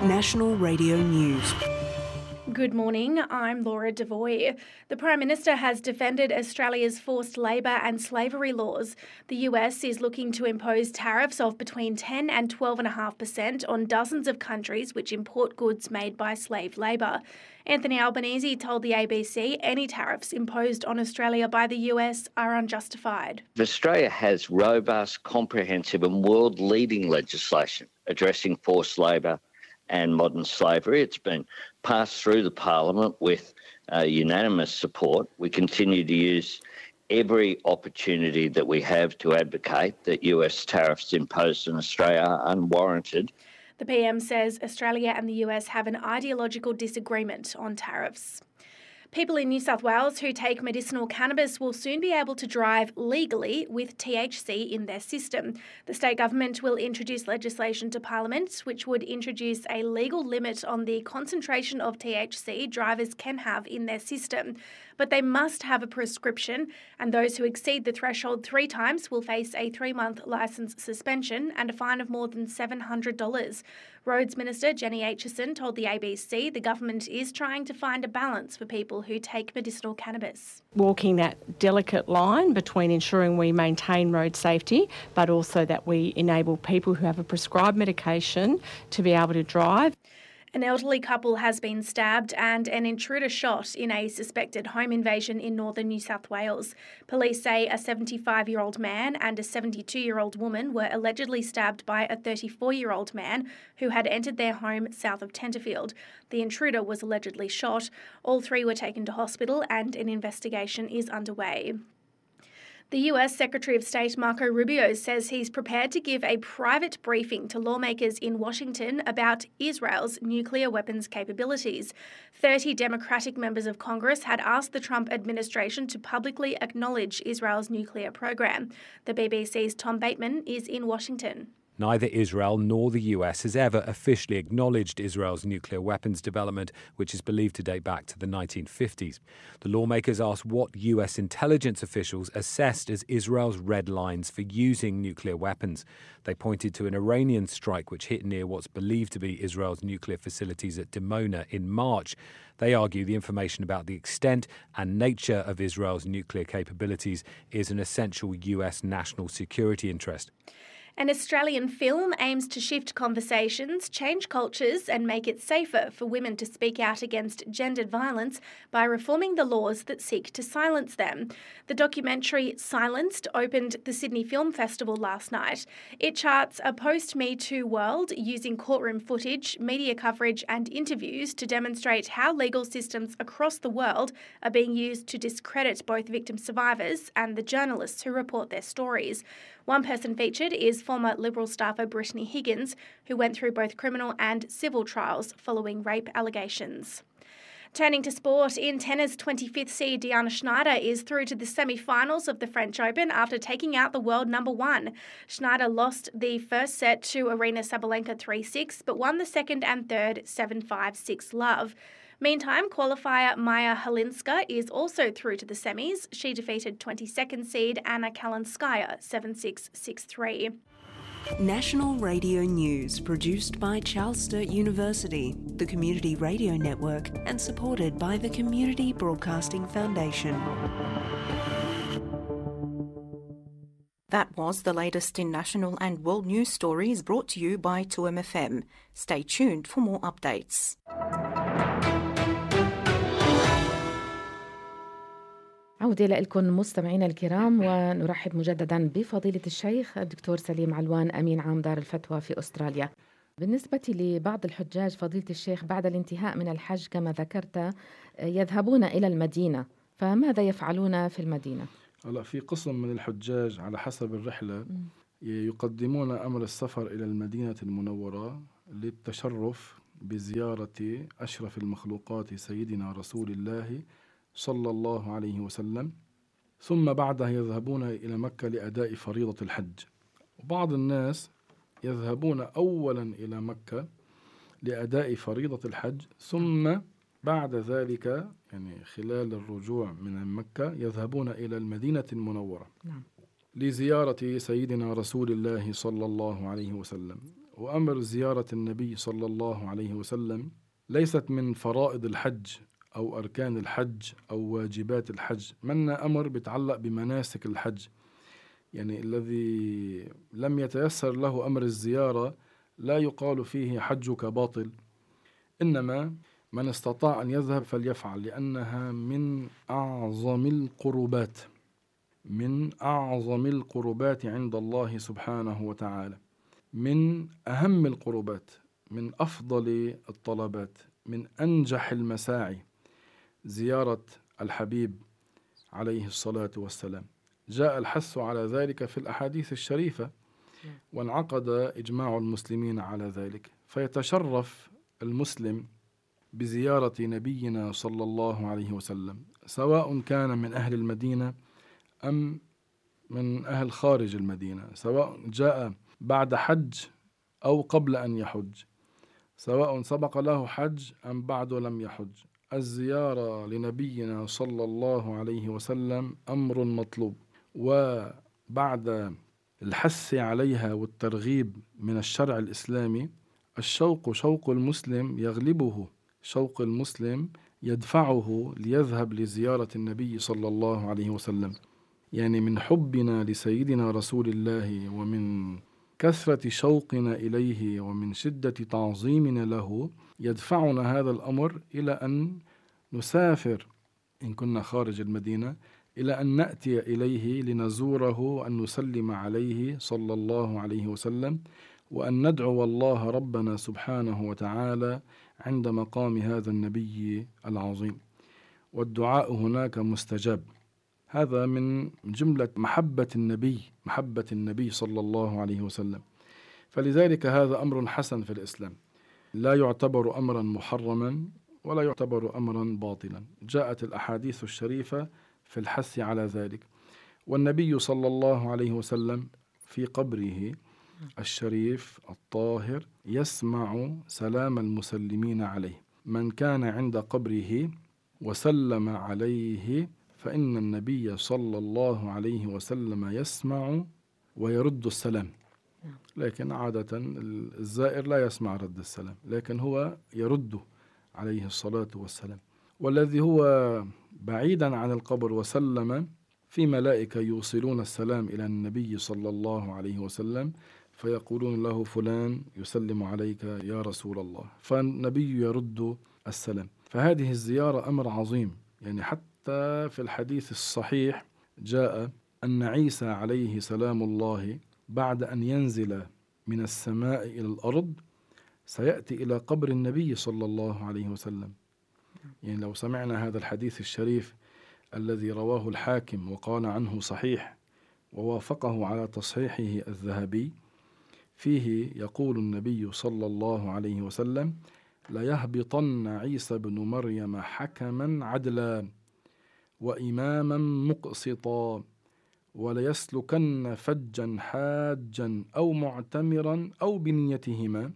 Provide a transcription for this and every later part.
National Radio News. Good morning, I'm Laura Devoy. The Prime Minister has defended Australia's forced labour and slavery laws. The US is looking to impose tariffs of between 10 and 12.5% on dozens of countries which import goods made by slave labour. Anthony Albanese told the ABC any tariffs imposed on Australia by the US are unjustified. Australia has robust, comprehensive and world-leading legislation addressing forced labour and modern slavery. It's been passed through the Parliament with unanimous support. We continue to use every opportunity that we have to advocate that US tariffs imposed on Australia are unwarranted. The PM says Australia and the US have an ideological disagreement on tariffs. People in New South Wales who take medicinal cannabis will soon be able to drive legally with THC in their system. The state government will introduce legislation to Parliament which would introduce a legal limit on the concentration of THC drivers can have in their system. But they must have a prescription, and those who exceed the threshold 3 times will face a 3-month licence suspension and a fine of more than $700. Roads Minister Jenny Aitchison told the ABC the government is trying to find a balance for people who take medicinal cannabis. Walking that delicate line between ensuring we maintain road safety, but also that we enable people who have a prescribed medication to be able to drive. An elderly couple has been stabbed and an intruder shot in a suspected home invasion in northern New South Wales. Police say a 75-year-old man and a 72-year-old woman were allegedly stabbed by a 34-year-old man who had entered their home south of Tenterfield. The intruder was allegedly shot. All 3 were taken to hospital and an investigation is underway. The US Secretary of State Marco Rubio says he's prepared to give a private briefing to lawmakers in Washington about Israel's nuclear weapons capabilities. 30 Democratic members of Congress had asked the Trump administration to publicly acknowledge Israel's nuclear program. The BBC's Tom Bateman is in Washington. Neither Israel nor the US has ever officially acknowledged Israel's nuclear weapons development, which is believed to date back to the 1950s. The lawmakers asked what US intelligence officials assessed as Israel's red lines for using nuclear weapons. They pointed to an Iranian strike which hit near what's believed to be Israel's nuclear facilities at Dimona in March. They argue the information about the extent and nature of Israel's nuclear capabilities is an essential US national security interest. An Australian film aims to shift conversations, change cultures and make it safer for women to speak out against gendered violence by reforming the laws that seek to silence them. The documentary Silenced opened the Sydney Film Festival last night. It charts a post-Me Too world using courtroom footage, media coverage and interviews to demonstrate how legal systems across the world are being used to discredit both victim survivors and the journalists who report their stories. One person featured is former Liberal staffer Brittany Higgins, who went through both criminal and civil trials following rape allegations. Turning to sport, in tennis, 25th seed Diana Schneider is through to the semi-finals of the French Open after taking out the world number 1. Schneider lost the first set to Aryna Sabalenka 3-6, but won the second and third 7-5, 6-love. Meantime, qualifier Maya Halinska is also through to the semis. She defeated 22nd seed Anna Kalinskaya 7-6, 6-3. National Radio News, produced by Charles Sturt University, the Community Radio Network, and supported by the Community Broadcasting Foundation. That was the latest in national and world news stories brought to you by 2MFM. Stay tuned for more updates. عودة لكم مستمعينا الكرام، ونرحب مجددا بفضيلة الشيخ الدكتور سليم علوان أمين عام دار الفتوى في أستراليا. بالنسبة لبعض الحجاج فضيلة الشيخ بعد الانتهاء من الحج كما ذكرت يذهبون إلى المدينة، فماذا يفعلون في المدينة؟ هلا في قسم من الحجاج على حسب الرحلة يقدمون أمر السفر إلى المدينة المنورة للتشرف بزيارة أشرف المخلوقات سيدنا رسول الله صلى الله عليه وسلم، ثم بعدها يذهبون إلى مكة لأداء فريضة الحج. وبعض الناس يذهبون أولا إلى مكة لأداء فريضة الحج، ثم بعد ذلك يعني خلال الرجوع من مكة يذهبون إلى المدينة المنورة لزيارة سيدنا رسول الله صلى الله عليه وسلم. وأمر زيارة النبي صلى الله عليه وسلم ليست من فرائض الحج أو أركان الحج أو واجبات الحج، منها أمر بيتعلق بمناسك الحج. يعني الذي لم يتيسر له أمر الزيارة لا يقال فيه حجك باطل، إنما من استطاع أن يذهب فليفعل، لأنها من أعظم القربات، من أعظم القربات عند الله سبحانه وتعالى، من أهم القربات، من أفضل الطلبات، من أنجح المساعي زيارة الحبيب عليه الصلاة والسلام. جاء الحث على ذلك في الأحاديث الشريفة، وانعقد إجماع المسلمين على ذلك، فيتشرف المسلم بزيارة نبينا صلى الله عليه وسلم، سواء كان من أهل المدينة أم من أهل خارج المدينة، سواء جاء بعد حج أو قبل أن يحج، سواء سبق له حج أم بعد لم يحج. الزيارة لنبينا صلى الله عليه وسلم أمر مطلوب، وبعد الحث عليها والترغيب من الشرع الإسلامي، الشوق شوق المسلم يغلبه، شوق المسلم يدفعه ليذهب لزيارة النبي صلى الله عليه وسلم. يعني من حبنا لسيدنا رسول الله ومن كثرة شوقنا إليه ومن شدة تعظيمنا له يدفعنا هذا الأمر إلى أن نسافر إن كنا خارج المدينة، إلى أن نأتي إليه لنزوره وأن نسلم عليه صلى الله عليه وسلم، وأن ندعو الله ربنا سبحانه وتعالى عند مقام هذا النبي العظيم، والدعاء هناك مستجاب. هذا من جملة محبة النبي صلى الله عليه وسلم. فلذلك هذا أمر حسن في الإسلام، لا يعتبر أمرا محرما ولا يعتبر أمرا باطلا. جاءت الأحاديث الشريفة في الحث على ذلك. والنبي صلى الله عليه وسلم في قبره الشريف الطاهر يسمع سلام المسلمين عليه. من كان عند قبره وسلم عليه فإن النبي صلى الله عليه وسلم يسمع ويرد السلام. لكن عادة الزائر لا يسمع رد السلام، لكن هو يرد عليه الصلاة والسلام. والذي هو بعيدا عن القبر وسلم، في ملائكة يوصلون السلام إلى النبي صلى الله عليه وسلم، فيقولون له فلان يسلم عليك يا رسول الله، فالنبي يرد السلام. فهذه الزيارة أمر عظيم. يعني حتى في الحديث الصحيح جاء أن عيسى عليه سلام الله بعد أن ينزل من السماء إلى الأرض سيأتي إلى قبر النبي صلى الله عليه وسلم. يعني لو سمعنا هذا الحديث الشريف الذي رواه الحاكم وقال عنه صحيح ووافقه على تصحيحه الذهبي، فيه يقول النبي صلى الله عليه وسلم: ليهبطن عيسى بن مريم حكما عدلا وإماما مقسطا وليسلكن فجا حاجا أو معتمرا أو بنيتهما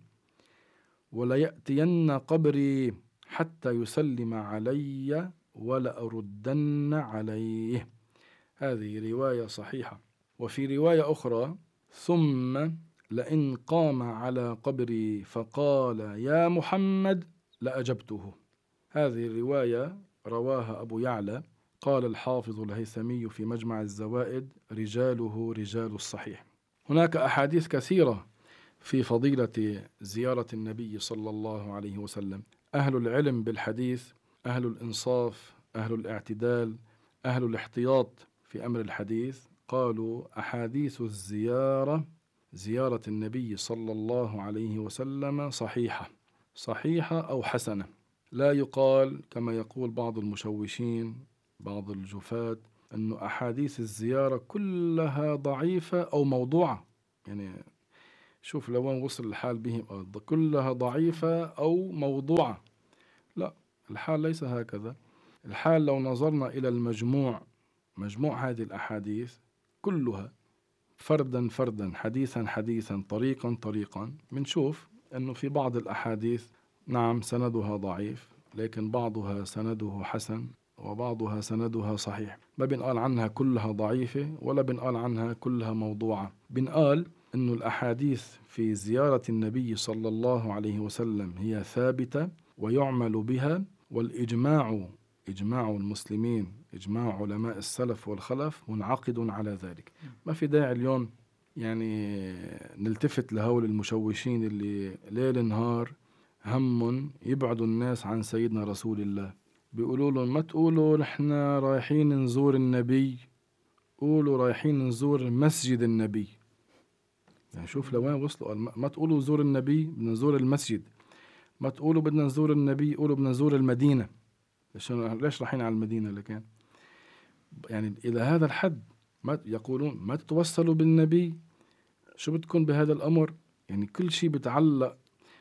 وليأتين قبري حتى يسلم علي ولأردن عليه. هذه رواية صحيحة. وفي رواية أخرى: ثم لئن قام على قبري فقال يا محمد لأجبته. هذه الرواية رواها أبو يعلى. قال الحافظ الهيثمي في مجمع الزوائد: رجاله رجال الصحيح. هناك أحاديث كثيرة في فضيلة زيارة النبي صلى الله عليه وسلم. أهل العلم بالحديث، أهل الإنصاف، أهل الاعتدال، أهل الاحتياط في أمر الحديث قالوا أحاديث زيارة النبي صلى الله عليه وسلم صحيحة أو حسنة. لا يقال كما يقول بعض المشوشين بعض الجفاة أن أحاديث الزيارة كلها ضعيفة أو موضوعة. يعني شوف لوين وصل الحال بهم، كلها ضعيفة أو موضوعة. لا، الحال ليس هكذا. الحال لو نظرنا إلى مجموع هذه الأحاديث كلها فردا حديثا طريقا بنشوف أنه في بعض الأحاديث نعم سندها ضعيف، لكن بعضها سنده حسن وبعضها سندها صحيح. ما بنقال عنها كلها ضعيفة ولا بنقال عنها كلها موضوعة، بنقال أن الأحاديث في زيارة النبي صلى الله عليه وسلم هي ثابتة ويعمل بها، والإجماع إجماع المسلمين، إجماع علماء السلف والخلف منعقد على ذلك. ما في داعي اليوم يعني نلتفت لهول المشوشين اللي ليل نهار هم يبعدوا الناس عن سيدنا رسول الله. بيقولوا لهم ما تقولوا نحن رايحين نزور النبي، قولوا رايحين نزور مسجد النبي. يعني شوف لوين وصلوا. ما تقولوا زور النبي، بدنا نزور المسجد. ما تقولوا بدنا نزور النبي، قولوا بدنا نزور المدينة. ليش رايحين على المدينة؟ لكن يعني إلى هذا الحد ما يقولون ما تتوصلوا بالنبي. شو بتكون بهذا الأمر؟ يعني كل شيء بتعلق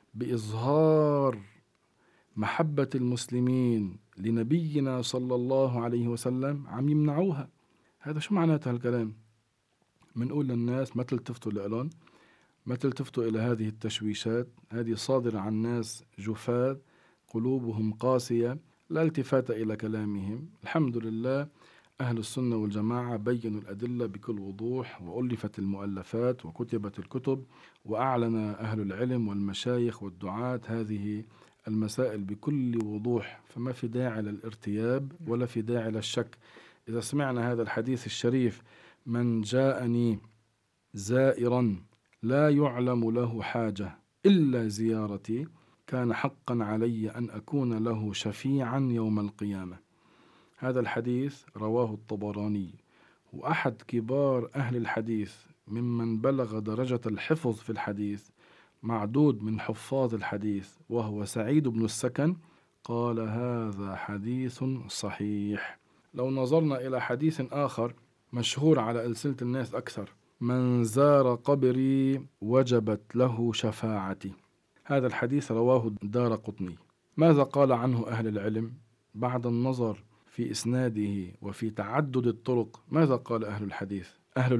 بإظهار محبة المسلمين لنبينا صلى الله عليه وسلم عم يمنعوها. هذا شو معناته هالكلام؟ منقول للناس ما تلتفتوا لهم، ما تلتفتوا إلى هذه التشويشات. هذه صادرة عن ناس جفاة قلوبهم قاسية، لا التفات إلى كلامهم. الحمد لله أهل السنة والجماعة بيّنوا الأدلة بكل وضوح، وألفت المؤلفات وكتبت الكتب، وأعلن أهل العلم والمشايخ والدعاة هذه المسائل بكل وضوح. فما في داعي للارتياب ولا في داعي للشك. إذا سمعنا هذا الحديث الشريف: من جاءني زائرا لا يعلم له حاجة إلا زيارتي كان حقا علي أن أكون له شفيعا يوم القيامة. هذا الحديث رواه الطبراني، وأحد كبار أهل الحديث ممن بلغ درجة الحفظ في الحديث، معدود من حفاظ الحديث، وهو سعيد بن السكن، قال هذا حديث صحيح. لو نظرنا إلى حديث آخر مشهور على ألسنة الناس أكثر: من زار قبري وجبت له شفاعتي. هذا الحديث رواه الدارقطني. ماذا قال عنه أهل العلم بعد النظر في إسناده وفي تعدد الطرق؟ ماذا قال أهل الحديث؟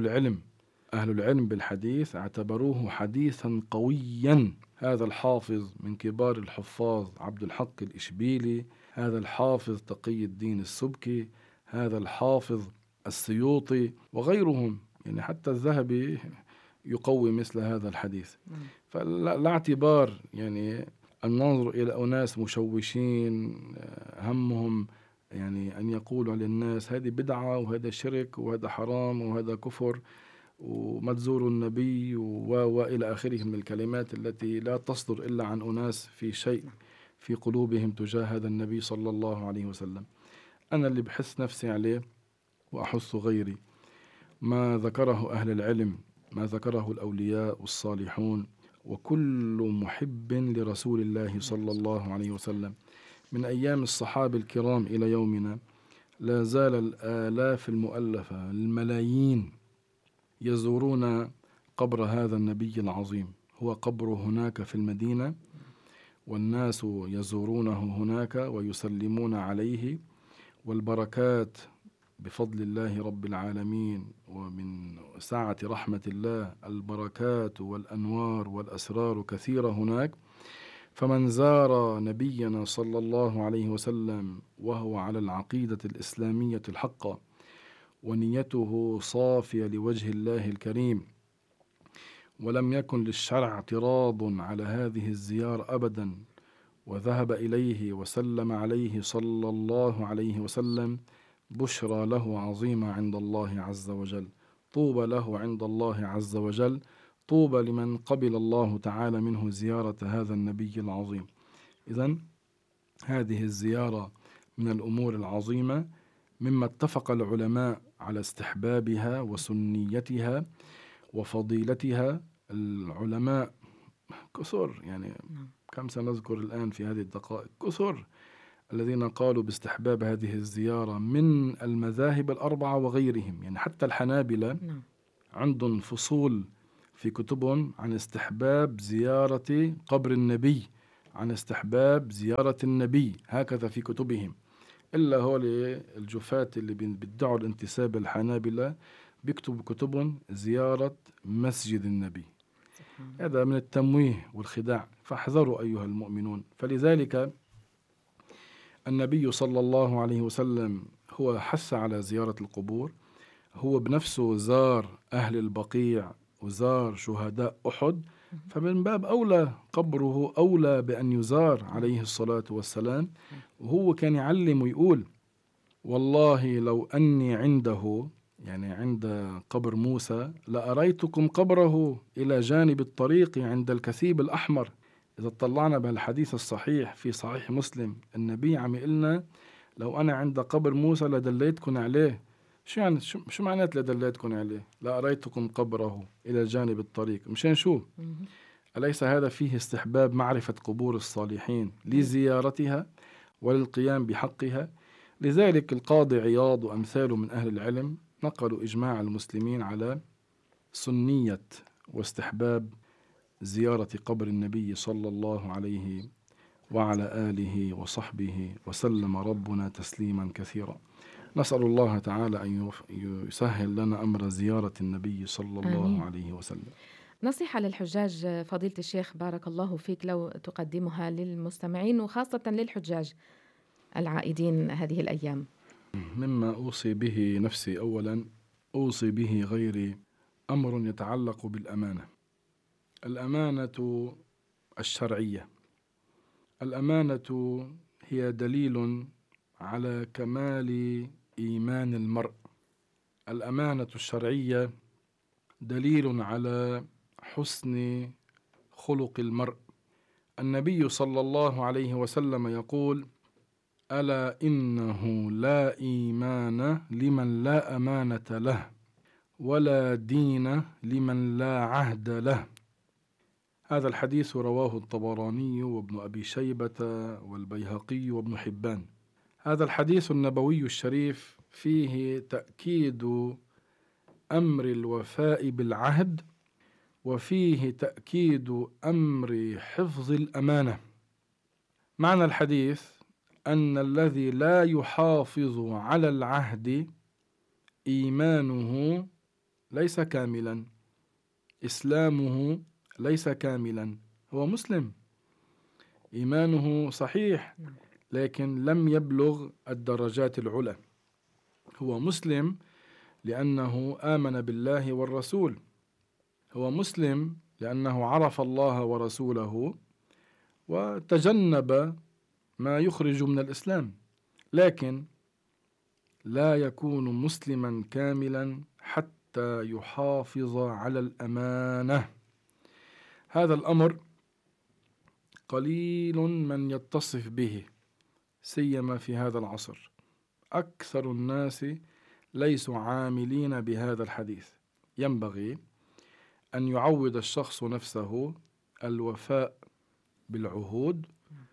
أهل العلم بالحديث اعتبروه حديثا قويا. هذا الحافظ من كبار الحفاظ عبد الحق الإشبيلي، هذا الحافظ تقي الدين السبكي، هذا الحافظ السيوطي وغيرهم، يعني حتى الذهبي يقوي مثل هذا الحديث. فلا اعتبار يعني النظر إلى أناس مشوشين همهم يعني أن يقولوا للناس هذه بدعة وهذا شرك وهذا حرام وهذا كفر وما تزوروا النبي وإلى آخره من الكلمات التي لا تصدر إلا عن أناس في شيء في قلوبهم تجاه هذا النبي صلى الله عليه وسلم. أنا اللي بحس نفسي عليه وأحث غيري ما ذكره أهل العلم، ما ذكره الأولياء والصالحون وكل محب لرسول الله صلى الله عليه وسلم. من أيام الصحابة الكرام إلى يومنا لا زال الآلاف المؤلفة، الملايين يزورون قبر هذا النبي العظيم. هو قبره هناك في المدينة، والناس يزورونه هناك ويسلمون عليه، والبركات بفضل الله رب العالمين ومن سعة رحمة الله البركات والأنوار والأسرار كثيرة هناك. فمن زار نبينا صلى الله عليه وسلم وهو على العقيدة الإسلامية الحقة ونيته صافية لوجه الله الكريم، ولم يكن للشرع اعتراض على هذه الزيارة أبدا، وذهب إليه وسلم عليه صلى الله عليه وسلم، بشرى له عظيمة عند الله عز وجل. طوبى له عند الله عز وجل، طوبى لمن قبل الله تعالى منه زيارة هذا النبي العظيم. إذن هذه الزيارة من الأمور العظيمة مما اتفق العلماء على استحبابها وسنيتها وفضيلتها. العلماء كثر، يعني كم سنذكر الآن في هذه الدقائق، كثر الذين قالوا باستحباب هذه الزيارة من المذاهب الأربعة وغيرهم. يعني حتى الحنابلة عندهم فصول في كتبهم عن استحباب زيارة قبر النبي، عن استحباب زيارة النبي، هكذا في كتبهم. إلا هول الجفاة اللي بيدعوا الانتساب الحنابلة بيكتبوا كتبهم زيارة مسجد النبي. هذا من التمويه والخداع، فاحذروا أيها المؤمنون. فلذلك النبي صلى الله عليه وسلم هو حث على زيارة القبور، هو بنفسه زار أهل البقيع وزار شهداء أحد، فمن باب أولى قبره أولى بأن يزار عليه الصلاة والسلام. وهو كان يعلم ويقول والله لو أني عنده، يعني عند قبر موسى، لأريتكم قبره إلى جانب الطريق عند الكثيب الأحمر. إذا اطلعنا بهالحديث الصحيح في صحيح مسلم، النبي عم يقولنا لو أنا عند قبر موسى لدليتكم عليه. شو يعني شو معنات لدليتكم عليه؟ لأريتكم قبره إلى جانب الطريق، مشان شو؟ أليس هذا فيه استحباب معرفة قبور الصالحين لزيارتها وللقيام بحقها؟ لذلك القاضي عياض وأمثاله من أهل العلم نقلوا إجماع المسلمين على سنية واستحباب زيارة قبر النبي صلى الله عليه وعلى آله وصحبه وسلم ربنا تسليما كثيرا. نسأل الله تعالى أن يسهل لنا أمر زيارة النبي صلى الله آمين. عليه وسلم. نصيحة للحجاج فضيلة الشيخ بارك الله فيك لو تقدمها للمستمعين وخاصة للحجاج العائدين هذه الأيام. مما أوصي به نفسي أولا أوصي به غيري أمر يتعلق بالأمانة. الأمانة الشرعية. الأمانة هي دليل على كمال إيمان المرء. الأمانة الشرعية دليل على حسن خلق المرء. النبي صلى الله عليه وسلم يقول ألا إنه لا إيمان لمن لا أمانة له ولا دين لمن لا عهد له. هذا الحديث رواه الطبراني وابن أبي شيبة والبيهقي وابن حبان. هذا الحديث النبوي الشريف فيه تأكيد أمر الوفاء بالعهد، وفيه تأكيد أمر حفظ الأمانة. معنى الحديث أن الذي لا يحافظ على العهد إيمانه ليس كاملا، إسلامه ليس كاملا. هو مسلم، إيمانه صحيح، لكن لم يبلغ الدرجات العلى. هو مسلم لأنه آمن بالله والرسول، هو مسلم لأنه عرف الله ورسوله وتجنب ما يخرج من الإسلام، لكن لا يكون مسلما كاملا حتى يحافظ على الأمانة. هذا الأمر قليل من يتصف به، سيما في هذا العصر. أكثر الناس ليسوا عاملين بهذا الحديث. ينبغي أن يعود الشخص نفسه الوفاء بالعهود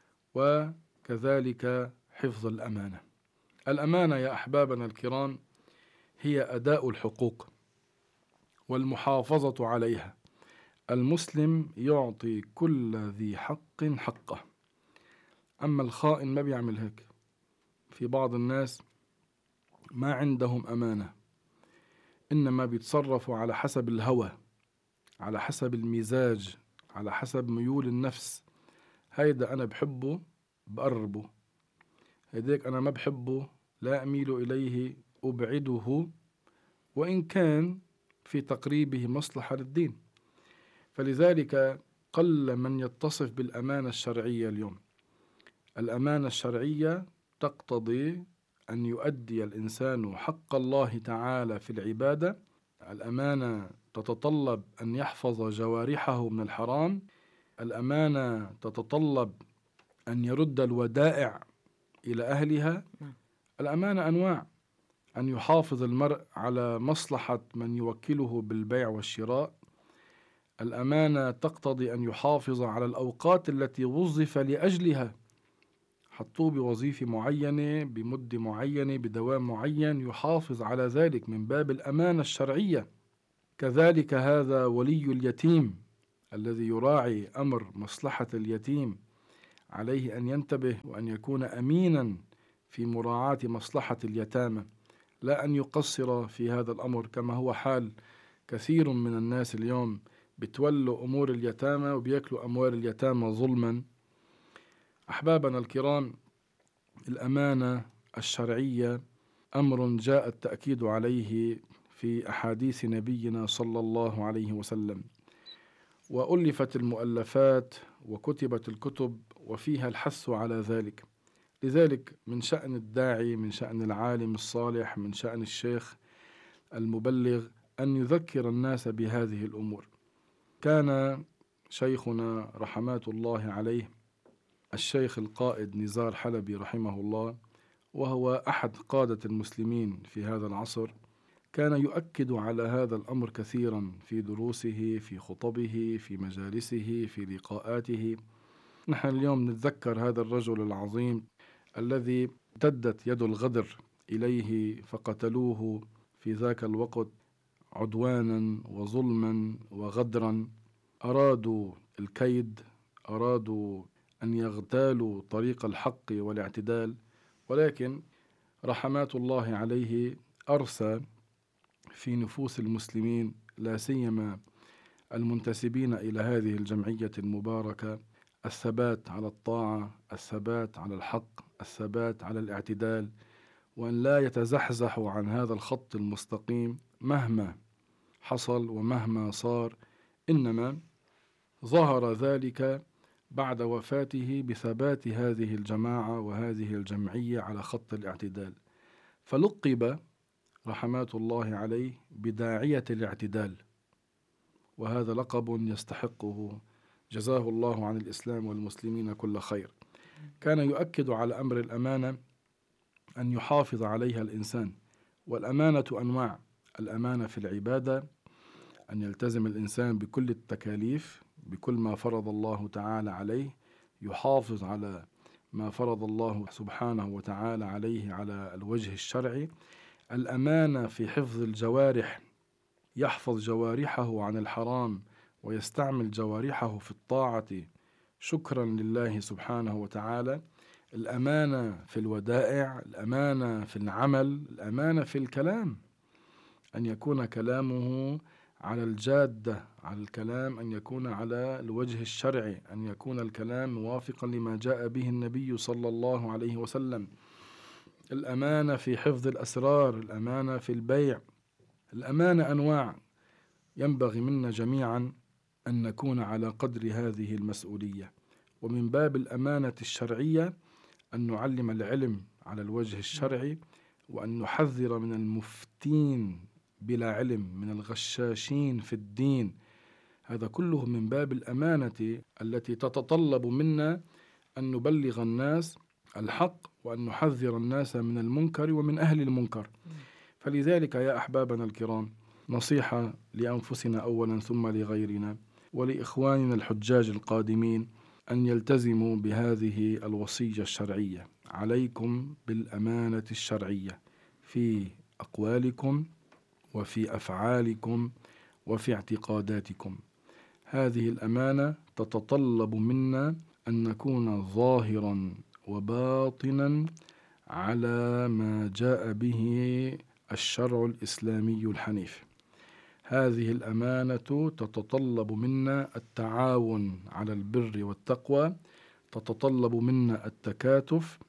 وكذلك حفظ الأمانة. الأمانة يا أحبابنا الكرام هي أداء الحقوق والمحافظة عليها. المسلم يعطي كل ذي حق حقه، أما الخائن ما بيعمل هيك. في بعض الناس ما عندهم أمانة، إنما بيتصرفوا على حسب الهوى، على حسب المزاج، على حسب ميول النفس. هيدا أنا بحبه بقربه، هيديك أنا ما بحبه لا أميل إليه أبعده، وإن كان في تقريبه مصلحة للدين. فلذلك قل من يتصف بالأمانة الشرعية اليوم. الأمانة الشرعية تقتضي أن يؤدي الإنسان حق الله تعالى في العبادة. الأمانة تتطلب أن يحفظ جوارحه من الحرام. الأمانة تتطلب أن يرد الودائع إلى أهلها. الأمانة أنواع: أن يحافظ المرء على مصلحة من يوكله بالبيع والشراء. الأمانة تقتضي أن يحافظ على الأوقات التي وظف لأجلها، حطوه بوظيفة معينة بمد معينة بدوام معين، يحافظ على ذلك من باب الأمانة الشرعية. كذلك هذا ولي اليتيم الذي يراعي أمر مصلحة اليتيم، عليه أن ينتبه وأن يكون أمينا في مراعاة مصلحة اليتامى، لا أن يقصر في هذا الأمر كما هو حال كثير من الناس اليوم، بتولوا أمور اليتامى وبيأكلوا أموال اليتامى ظلما. أحبابنا الكرام، الأمانة الشرعية أمر جاء التأكيد عليه في أحاديث نبينا صلى الله عليه وسلم، وألفت المؤلفات وكتبت الكتب وفيها الحث على ذلك. لذلك من شأن الداعي، من شأن العالم الصالح، من شأن الشيخ المبلغ أن يذكر الناس بهذه الأمور. كان شيخنا رحمات الله عليه الشيخ القائد نزار حلبي رحمه الله، وهو أحد قادة المسلمين في هذا العصر، كان يؤكد على هذا الأمر كثيرا في دروسه، في خطبه، في مجالسه، في لقاءاته. نحن اليوم نتذكر هذا الرجل العظيم الذي امتدت يد الغدر إليه فقتلوه في ذاك الوقت عدوانا وظلما وغدرا. أرادوا الكيد، أرادوا أن يغتالوا طريق الحق والاعتدال، ولكن رحمات الله عليه أرسى في نفوس المسلمين، لا سيما المنتسبين إلى هذه الجمعية المباركة، الثبات على الطاعة، الثبات على الحق، الثبات على الاعتدال، وأن لا يتزحزحوا عن هذا الخط المستقيم مهما حصل ومهما صار. إنما ظهر ذلك بعد وفاته بثبات هذه الجماعة وهذه الجمعية على خط الاعتدال، فلقب رحمات الله عليه بداعية الاعتدال، وهذا لقب يستحقه، جزاه الله عن الإسلام والمسلمين كل خير. كان يؤكد على أمر الأمانة أن يحافظ عليها الإنسان، والأمانة أنواع: الأمانة في العبادة، أن يلتزم الإنسان بكل التكاليف، بكل ما فرض الله تعالى عليه، يحافظ على ما فرض الله سبحانه وتعالى عليه على الوجه الشرعي. الأمانة في حفظ الجوارح، يحفظ جوارحه عن الحرام ويستعمل جوارحه في الطاعة شكرا لله سبحانه وتعالى. الأمانة في الودائع، الأمانة في العمل، الأمانة في الكلام، أن يكون كلامه على الجادة، على الكلام أن يكون على الوجه الشرعي، أن يكون الكلام موافقا لما جاء به النبي صلى الله عليه وسلم. الأمانة في حفظ الأسرار، الأمانة في البيع. الأمانة أنواع، ينبغي منا جميعا أن نكون على قدر هذه المسؤولية. ومن باب الأمانة الشرعية أن نعلم العلم على الوجه الشرعي، وأن نحذر من المفتين بلا علم، من الغشاشين في الدين. هذا كله من باب الأمانة التي تتطلب منا أن نبلغ الناس الحق، وأن نحذر الناس من المنكر ومن أهل المنكر. فلذلك يا أحبابنا الكرام، نصيحة لأنفسنا أولا ثم لغيرنا ولإخواننا الحجاج القادمين أن يلتزموا بهذه الوصية الشرعية: عليكم بالأمانة الشرعية في أقوالكم وفي أفعالكم وفي اعتقاداتكم. هذه الأمانة تتطلب منا أن نكون ظاهرا وباطنا على ما جاء به الشرع الإسلامي الحنيف. هذه الأمانة تتطلب منا التعاون على البر والتقوى، تتطلب منا التكاتف،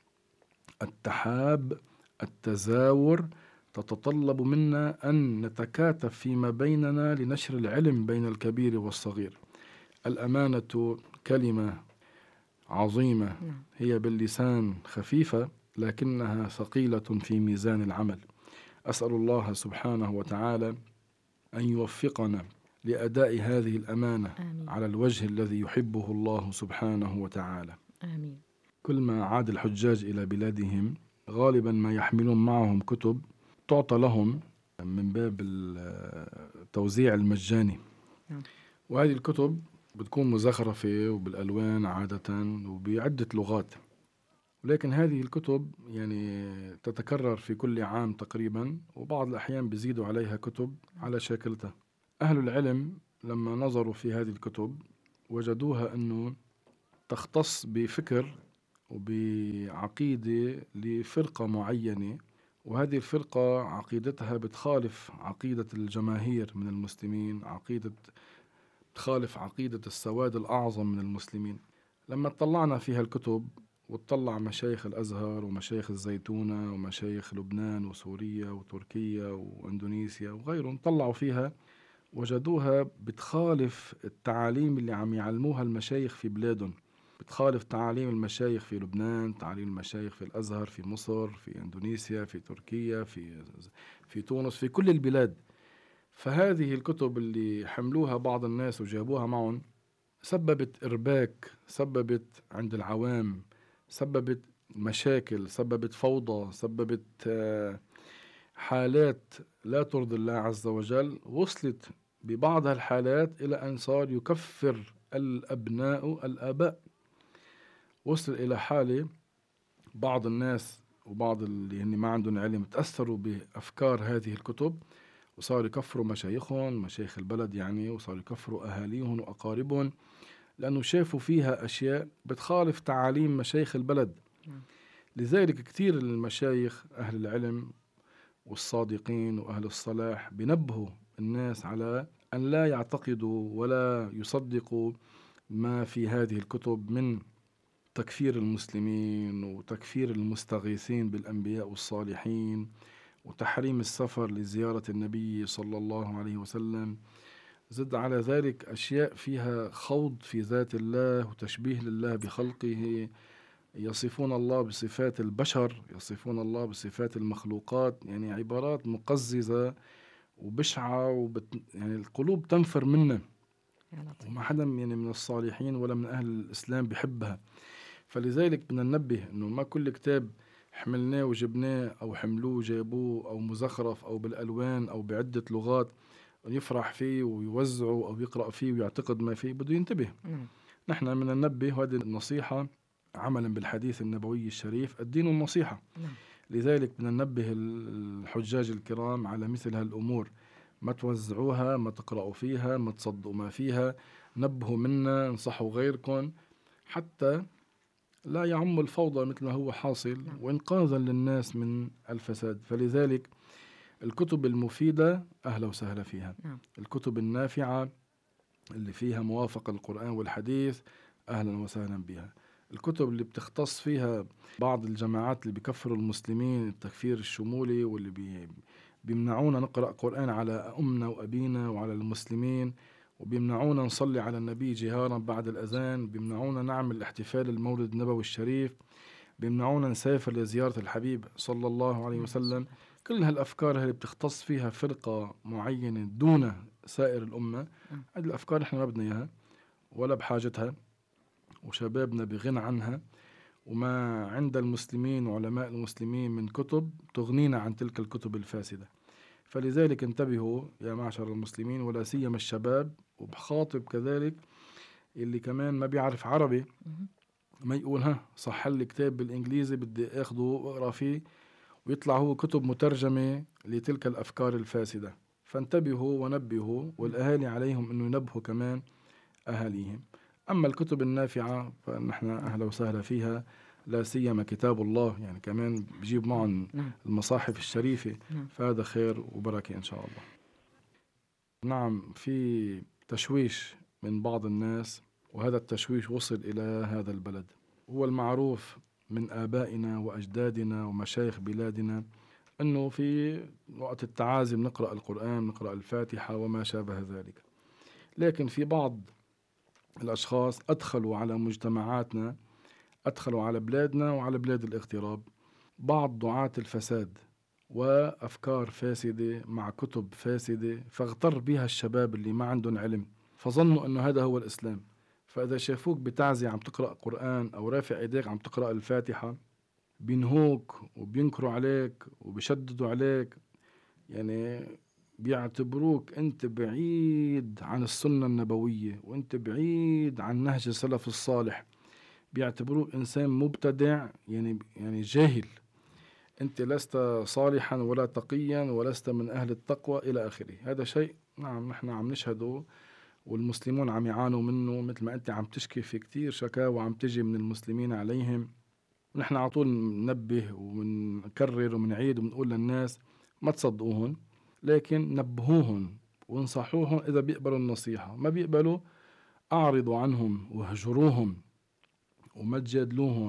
التحاب، التزاور، تتطلب منا أن نتكاتف فيما بيننا لنشر العلم بين الكبير والصغير. الأمانة كلمة عظيمة، هي باللسان خفيفة لكنها ثقيلة في ميزان العمل. أسأل الله سبحانه وتعالى أن يوفقنا لأداء هذه الأمانة آمين. على الوجه الذي يحبه الله سبحانه وتعالى. آمين. كل ما عاد الحجاج إلى بلادهم غالبا ما يحملون معهم كتب تعطى لهم من باب التوزيع المجاني، وهذه الكتب بتكون مزخرفة وبالألوان عادة وبعدة لغات، ولكن هذه الكتب يعني تتكرر في كل عام تقريبا، وبعض الأحيان بيزيدوا عليها كتب على شاكلتها. أهل العلم لما نظروا في هذه الكتب وجدوها أنه تختص بفكر وبعقيدة لفرقة معينة، وهذه الفرقة عقيدتها بتخالف عقيدة الجماهير من المسلمين، بتخالف عقيدة السواد الأعظم من المسلمين. لما اطلعنا فيها الكتب وتطلع مشايخ الأزهر ومشايخ الزيتونة ومشايخ لبنان وسوريا وتركيا وإندونيسيا وغيرهم، طلعوا فيها وجدوها بتخالف التعاليم اللي عم يعلموها المشايخ في بلادهم، بتخالف تعاليم المشايخ في لبنان، تعاليم المشايخ في الأزهر في مصر، في إندونيسيا، في تركيا، في تونس، في كل البلاد. فهذه الكتب اللي حملوها بعض الناس وجابوها معهم سببت إرباك، سببت عند العوام، سببت مشاكل، سببت فوضى، سببت حالات لا ترضي الله عز وجل. وصلت ببعض الحالات إلى أن صار يكفر الأبناء الآباء. وصل إلى حالة بعض الناس وبعض اللي هن ما عندهم علم تأثروا بأفكار هذه الكتب وصاروا يكفروا مشايخهم، مشايخ البلد يعني، وصاروا يكفروا أهاليهم وأقاربهم، لأنه شافوا فيها أشياء بتخالف تعاليم مشايخ البلد. لذلك كثير المشايخ أهل العلم والصادقين وأهل الصلاح بنبهوا الناس على أن لا يعتقدوا ولا يصدقوا ما في هذه الكتب من تكفير المسلمين وتكفير المستغيثين بالأنبياء والصالحين وتحريم السفر لزيارة النبي صلى الله عليه وسلم. زد على ذلك أشياء فيها خوض في ذات الله وتشبيه لله بخلقه، يصفون الله بصفات البشر، يصفون الله بصفات المخلوقات، يعني عبارات مقززة وبشعة يعني القلوب تنفر منه، وما حدا يعني من الصالحين ولا من أهل الإسلام بحبها. فلذلك بدنا ننبه إنه ما كل كتاب حملناه وجبناه أو حملوه وجابوه أو مزخرف أو بالألوان أو بعدة لغات يفرح فيه ويوزعه أو يقرأ فيه ويعتقد ما فيه، بده ينتبه. نحن بدنا ننبه، وهذه النصيحة عملا بالحديث النبوي الشريف: الدين النصيحة. لذلك بدنا ننبه الحجاج الكرام على مثل هالأمور، ما توزعوها، ما تقرأوا فيها، ما تصدقوا ما فيها، نبهوا منا، انصحوا غيركم حتى لا يعم الفوضى مثل ما هو حاصل، وإنقاذا للناس من الفساد. فلذلك الكتب المفيدة أهلا وسهلا فيها، الكتب النافعة اللي فيها موافقة القرآن والحديث أهلا وسهلا بها. الكتب اللي بتختص فيها بعض الجماعات اللي بيكفروا المسلمين التكفير الشمولي، واللي بيمنعونا نقرأ قرآن على أمنا وأبينا وعلى المسلمين، وبيمنعونا نصلي على النبي جهارا بعد الأذان، بيمنعونا نعمل احتفال المولد النبوي الشريف، بيمنعونا نسافر لزيارة الحبيب صلى الله عليه وسلم. كل هالأفكار اللي بتختص فيها فرقة معينة دون سائر الأمة، هذه الأفكار إحنا ما بدنا إياها ولا بحاجتها، وشبابنا بغنى عنها، وما عند المسلمين وعلماء المسلمين من كتب تغنينا عن تلك الكتب الفاسدة. فلذلك انتبهوا يا معشر المسلمين، ولا سيما الشباب، وبخاطب كذلك اللي كمان ما بيعرف عربي، ما يقول صح لي كتاب بالإنجليزي بدي أخذه وأقرأ فيه، ويطلع هو كتب مترجمة لتلك الأفكار الفاسدة. فانتبهوا ونبهوا، والأهالي عليهم أنه ينبهوا كمان أهاليهم. أما الكتب النافعة فنحن أهلا وسهلا فيها، لا سيما كتاب الله، يعني كمان بجيب معهم المصاحف الشريفة، فهذا خير وبركة إن شاء الله. نعم، في تشويش من بعض الناس، وهذا التشويش وصل إلى هذا البلد. هو المعروف من آبائنا وأجدادنا ومشايخ بلادنا أنه في وقت التعازم نقرأ القرآن، نقرأ الفاتحة وما شابه ذلك. لكن في بعض الأشخاص أدخلوا على مجتمعاتنا، أدخلوا على بلادنا وعلى بلاد الاغتراب بعض دعاة الفساد وأفكار فاسدة مع كتب فاسدة، فاغتر بها الشباب اللي ما عندهم علم، فظنوا أنه هذا هو الإسلام. فإذا شافوك بتعزي عم تقرأ قرآن أو رافع إيديك عم تقرأ الفاتحة، بينهوك وبينكروا عليك وبيشددوا عليك، يعني بيعتبروك أنت بعيد عن السنة النبوية، وأنت بعيد عن نهج السلف الصالح، بيعتبروك إنسان مبتدع، يعني جاهل، أنت لست صالحا ولا تقيا ولست من أهل التقوى إلى آخره. هذا شيء نعم نحن عم نشهده، والمسلمون عم يعانوا منه، مثل ما أنت عم تشكي في كتير شكاوى عم تجي من المسلمين عليهم. نحن على طول ننبه ونكرر ونعيد ونقول للناس ما تصدقوهم، لكن نبهوهم وانصحوهم. إذا بيقبلوا النصيحة، ما بيقبلوا أعرضوا عنهم واهجروهم وما تجادلوهم،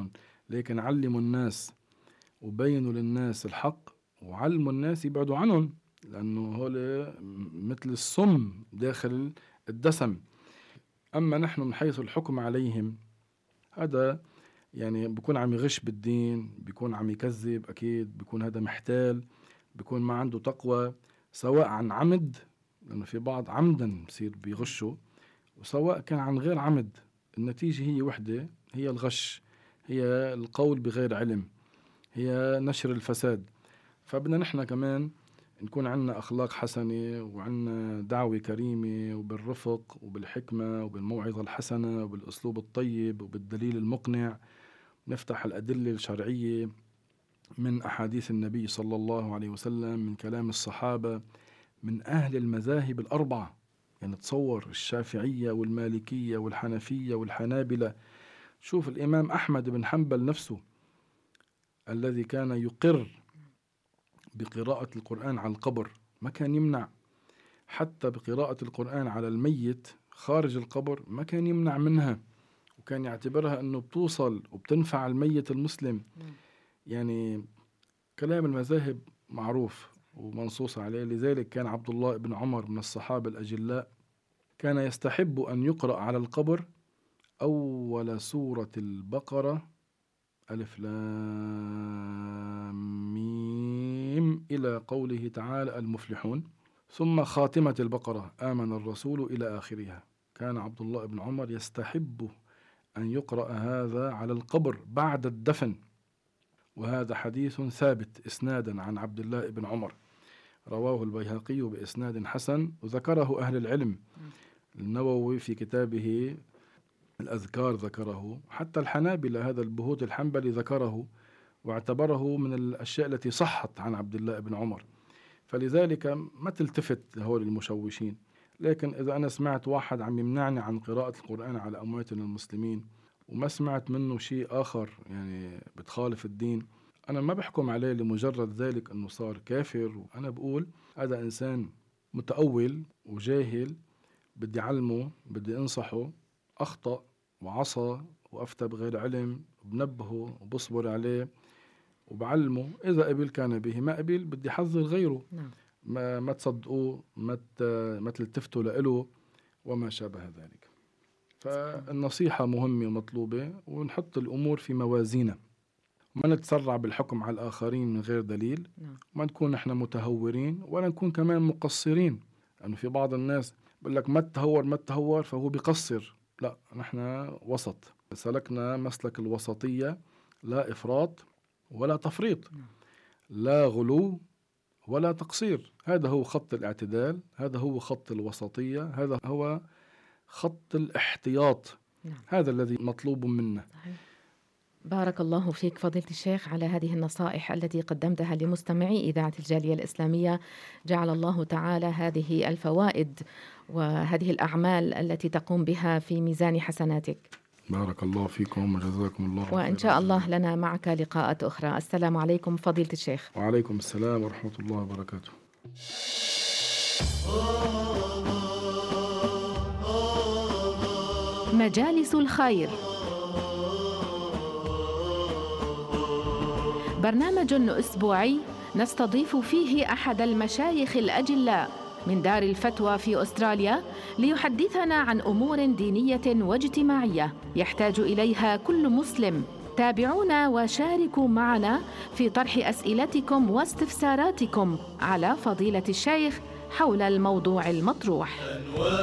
لكن علموا الناس وبينوا للناس الحق، وعلموا الناس يبعدوا عنهم، لأنه هول مثل السم داخل الدسم. أما نحن من حيث الحكم عليهم، هذا يعني بيكون عم يغش بالدين، بيكون عم يكذب، أكيد بيكون هذا محتال، بيكون ما عنده تقوى، سواء عن عمد، لأنه في بعض عمدا بصير بيغشوا، وسواء كان عن غير عمد. النتيجة هي وحدة، هي الغش، هي القول بغير علم، هي نشر الفساد. فبدنا نحن كمان نكون عنا أخلاق حسنة، وعنا دعوة كريمة، وبالرفق وبالحكمة وبالموعظة الحسنة وبالأسلوب الطيب وبالدليل المقنع. نفتح الأدلة الشرعية من أحاديث النبي صلى الله عليه وسلم، من كلام الصحابة، من أهل المذاهب الأربعة. يعني تصور الشافعية والمالكية والحنفية والحنابلة. شوف الإمام أحمد بن حنبل نفسه الذي كان يقر بقراءة القرآن على القبر، ما كان يمنع، حتى بقراءة القرآن على الميت خارج القبر ما كان يمنع منها، وكان يعتبرها أنه بتوصل وبتنفع الميت المسلم. يعني كلام المذاهب معروف ومنصوص عليه. لذلك كان عبد الله بن عمر من الصحابة الأجلاء كان يستحب أن يقرأ على القبر أول سورة البقرة، ألف لام ميم، إلى قوله تعالى المفلحون، ثم خاتمة البقرة آمن الرسول إلى آخرها. كان عبد الله بن عمر يستحب أن يقرأ هذا على القبر بعد الدفن، وهذا حديث ثابت إسنادا عن عبد الله بن عمر، رواه البيهقي بإسناد حسن، وذكره أهل العلم. النووي في كتابه الأذكار ذكره، حتى الحنابلة هذا البهوت الحنبلي ذكره واعتبره من الأشياء التي صحت عن عبد الله بن عمر. فلذلك ما تلتفت هؤلاء المشوشين. لكن إذا أنا سمعت واحد عم يمنعني عن قراءة القرآن على أمواتنا المسلمين وما سمعت منه شيء آخر يعني بتخالف الدين، أنا ما بحكم عليه لمجرد ذلك أنه صار كافر. وأنا بقول هذا إنسان متأول وجاهل، بدي علمه، بدي أنصحه، أخطأ وعصى وأفتى بغير علم، بنبهه وبصبر عليه وبعلمه. إذا قبل كان به، ما قبل بدي حذر غيره. ما تصدقوه، ما تلتفتوا له وما شابه ذلك. فالنصيحة مهمة ومطلوبة، ونحط الأمور في موازينها، ما نتسرع بالحكم على الآخرين من غير دليل، ما نكون نحن متهورين ولا نكون كمان مقصرين. لأنه يعني في بعض الناس بقول لك ما تهور فهو بيقصر. لا، نحن وسط، سلكنا مسلك الوسطية، لا إفراط ولا تفريط، لا غلو ولا تقصير. هذا هو خط الاعتدال، هذا هو خط الوسطية، هذا هو خط الاحتياط. هذا الذي مطلوب منا. بارك الله فيك فضيلة الشيخ على هذه النصائح التي قدمتها لمستمعي إذاعة الجالية الإسلامية. جعل الله تعالى هذه الفوائد وهذه الأعمال التي تقوم بها في ميزان حسناتك. بارك الله فيكم وجزاكم الله. وإن شاء الله لنا معك لقاءات أخرى. السلام عليكم فضيلة الشيخ. وعليكم السلام ورحمة الله وبركاته. مجالس الخير، برنامج أسبوعي نستضيف فيه أحد المشايخ الأجلاء من دار الفتوى في أستراليا ليحدثنا عن أمور دينية واجتماعية يحتاج إليها كل مسلم. تابعونا وشاركوا معنا في طرح أسئلتكم واستفساراتكم على فضيلة الشيخ حول الموضوع المطروح.